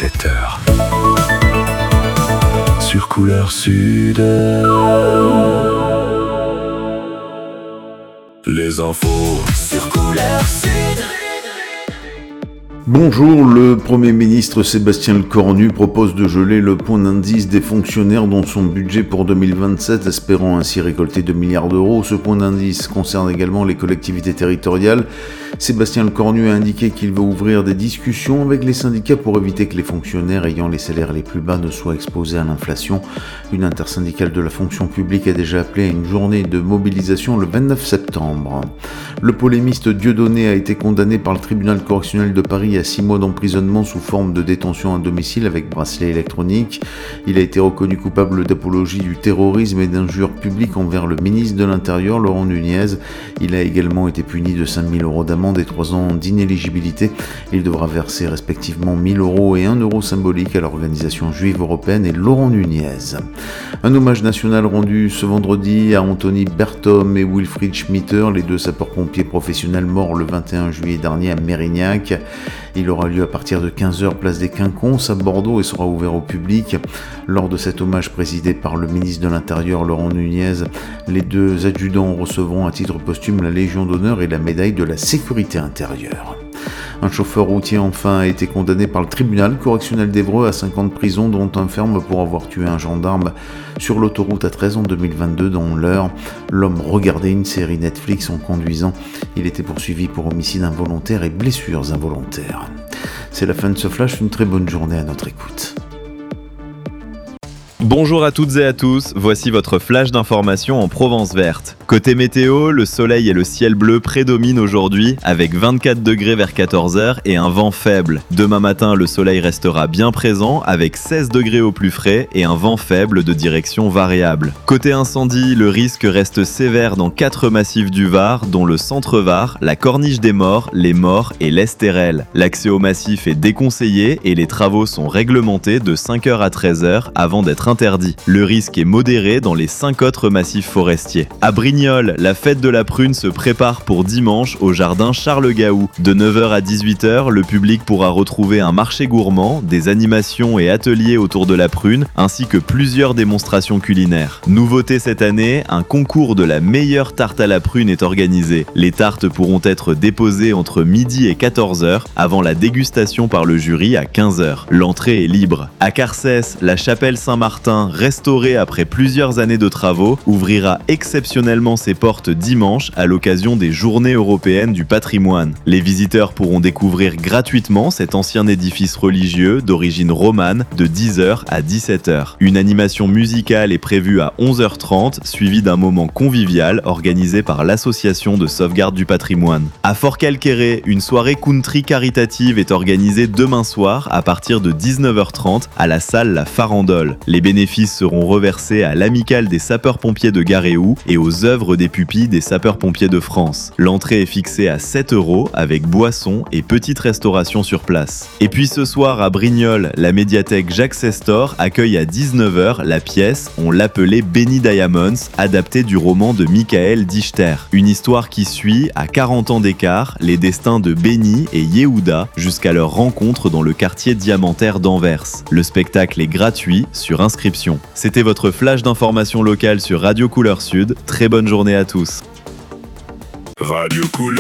7h. Sur Couleur Sud. Les infos sur Couleur Sud. Bonjour, le Premier ministre Sébastien Lecornu propose de geler le point d'indice des fonctionnaires dans son budget pour 2027, espérant ainsi récolter 2 milliards d'euros. Ce point d'indice concerne également les collectivités territoriales. Sébastien Lecornu a indiqué qu'il va ouvrir des discussions avec les syndicats pour éviter que les fonctionnaires ayant les salaires les plus bas ne soient exposés à l'inflation. Une intersyndicale de la fonction publique a déjà appelé à une journée de mobilisation le 29 septembre. Le polémiste Dieudonné a été condamné par le tribunal correctionnel de Paris à 6 mois d'emprisonnement sous forme de détention à domicile avec bracelet électronique. Il a été reconnu coupable d'apologie du terrorisme et d'injures publiques envers le ministre de l'Intérieur, Laurent Nunez. Il a également été puni de 5 000 euros d'amende et 3 ans d'inéligibilité. Il devra verser respectivement 1 000 euros et 1 euro symbolique à l'organisation juive européenne et Laurent Nunez. Un hommage national rendu ce vendredi à Anthony Berthom et Wilfried Schmitter, les deux sapeurs-pompiers professionnels morts le 21 juillet dernier à Mérignac. Il aura lieu à partir de 15h place des Quinconces à Bordeaux et sera ouvert au public. Lors de cet hommage présidé par le ministre de l'Intérieur Laurent Nunez, les deux adjudants recevront à titre posthume la Légion d'honneur et la médaille de la sécurité intérieure. Un chauffeur routier enfin a été condamné par le tribunal correctionnel d'Évreux à 5 ans de prison, dont un ferme pour avoir tué un gendarme sur l'autoroute A13 en 2022 dans l'Eure. L'homme regardait une série Netflix en conduisant. Il était poursuivi pour homicide involontaire et blessures involontaires. C'est la fin de ce flash, une très bonne journée à notre écoute. Bonjour à toutes et à tous, voici votre flash d'information en Provence verte. Côté météo, le soleil et le ciel bleu prédominent aujourd'hui avec 24 degrés vers 14h et un vent faible. Demain matin, le soleil restera bien présent avec 16 degrés au plus frais et un vent faible de direction variable. Côté incendie, le risque reste sévère dans 4 massifs du Var, dont le centre-Var, la Corniche des Morts, les Morts et l'Estérel. L'accès au massif est déconseillé et les travaux sont réglementés de 5h à 13h avant d'être interdit. Le risque est modéré dans les 5 autres massifs forestiers. À Brignoles, la fête de la prune se prépare pour dimanche au jardin Charles-Gaou. De 9h à 18h, le public pourra retrouver un marché gourmand, des animations et ateliers autour de la prune, ainsi que plusieurs démonstrations culinaires. Nouveauté cette année, un concours de la meilleure tarte à la prune est organisé. Les tartes pourront être déposées entre midi et 14h, avant la dégustation par le jury à 15h. L'entrée est libre. À Carcès, la chapelle Saint-Martin, restaurée après plusieurs années de travaux, ouvrira exceptionnellement ses portes dimanche à l'occasion des Journées européennes du patrimoine. Les visiteurs pourront découvrir gratuitement cet ancien édifice religieux d'origine romane de 10h à 17h. Une animation musicale est prévue à 11h30, suivie d'un moment convivial organisé par l'association de sauvegarde du patrimoine. À Fort-Calquéré, une soirée country caritative est organisée demain soir à partir de 19h30 à la salle La Farandole. Les bénéfices seront reversés à l'Amicale des sapeurs-pompiers de Garéou et aux œuvres des pupilles des sapeurs-pompiers de France. L'entrée est fixée à 7 € avec boissons et petite restauration sur place. Et puis ce soir à Brignoles, la médiathèque Jacques Sestor accueille à 19h la pièce On l'appelait Benny Diamonds, adaptée du roman de Michael Dichter. Une histoire qui suit, à 40 ans d'écart, les destins de Benny et Yehuda jusqu'à leur rencontre dans le quartier diamantaire d'Anvers. Le spectacle est gratuit sur inscription. C'était votre flash d'information locale sur Radio Couleur Sud. Très bonne journée à tous. Radio Couleur.